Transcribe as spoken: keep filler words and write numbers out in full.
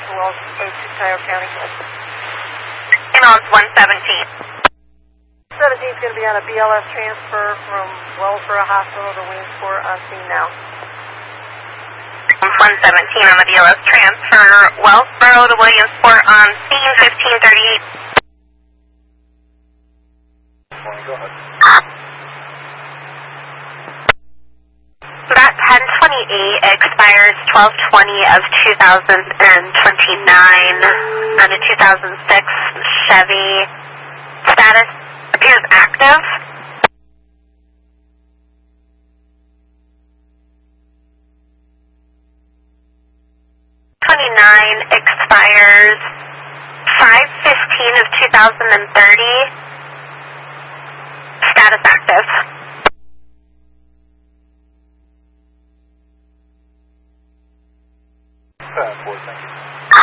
to Wells, to Tioga County. Ambulance one seventeen. seventeen is going to be on a B L S transfer from Wellsboro Hospital to Williamsport on scene now. one seventeen on the B L S transfer, Wellsboro to Williamsport on scene fifteen thirty-eight. Go ahead. That ten twenty-eight expires twelve twenty of two thousand twenty-nine on a two thousand six Chevy. Status appears active. twenty-nine expires five fifteen of two thousand thirty. Status active. Thank you.